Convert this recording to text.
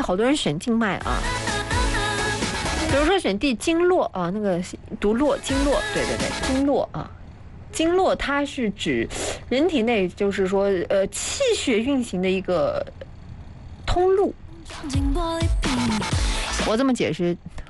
有好多人选静脉啊，比如说选 D 经络啊，那个读络经络，对对对，经络啊。经络它是指人体内就是说气血运行的一个通路。我这么解释